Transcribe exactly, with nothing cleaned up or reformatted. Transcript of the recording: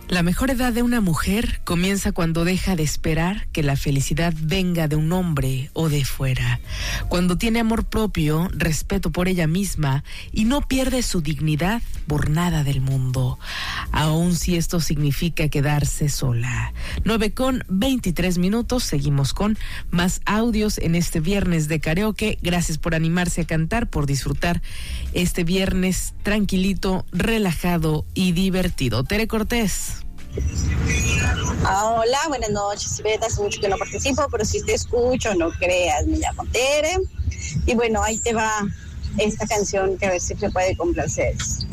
La mejor edad de una mujer comienza cuando deja de esperar que la felicidad venga de un hombre o de fuera, cuando tiene amor propio, respeto por ella misma y no pierde su dignidad por nada del mundo, aun si esto significa quedarse sola. nueve con veintitrés minutos, seguimos con más audios en este viernes de karaoke. Gracias por animarse a cantar, por disfrutar este viernes tranquilito, relajado y divertido. Tere Cortés. Ah, hola, buenas noches. Hace mucho que no participo, pero si te escucho, no creas, me llamo Tere. Y bueno, ahí te va esta canción que a ver si se puede complacer.